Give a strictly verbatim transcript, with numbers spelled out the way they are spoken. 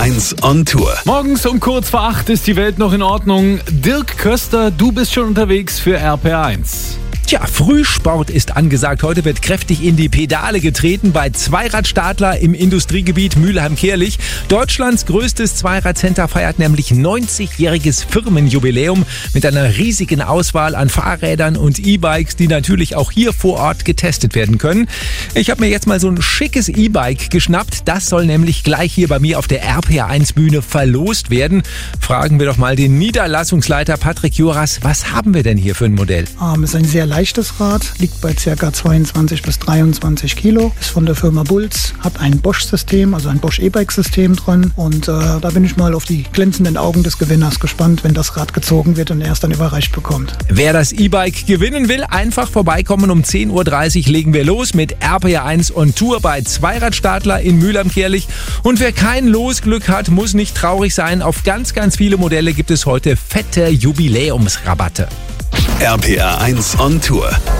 eins on Tour. Morgens um kurz vor acht ist die Welt noch in Ordnung. Dirk Köster, du bist schon unterwegs für R P R eins. Tja, Frühsport ist angesagt. Heute wird kräftig in die Pedale getreten bei Zweiradstadler im Industriegebiet Mülheim-Kärlich. Deutschlands größtes Zweiradcenter feiert nämlich neunzigjähriges Firmenjubiläum mit einer riesigen Auswahl an Fahrrädern und E-Bikes, die natürlich auch hier vor Ort getestet werden können. Ich habe mir jetzt mal so ein schickes E-Bike geschnappt. Das soll nämlich gleich hier bei mir auf der R P R eins Bühne verlost werden. Fragen wir doch mal den Niederlassungsleiter Patrick Joras. Was haben wir denn hier für ein Modell? Um, ist ein sehr leichtes Rad, liegt bei ca. zweiundzwanzig bis dreiundzwanzig Kilo, ist von der Firma Bulls, hat ein Bosch-System, also ein Bosch E-Bike-System drin und äh, da bin ich mal auf die glänzenden Augen des Gewinners gespannt, wenn das Rad gezogen wird und er es dann überreicht bekommt. Wer das E-Bike gewinnen will, einfach vorbeikommen. Um zehn Uhr dreißig legen wir los mit R P R eins on Tour bei Zweiradstadler in Mülheim-Kärlich. Und wer kein Losglück hat, muss nicht traurig sein. Auf ganz, ganz viele Modelle gibt es heute fette Jubiläumsrabatte. R P R eins on Tour.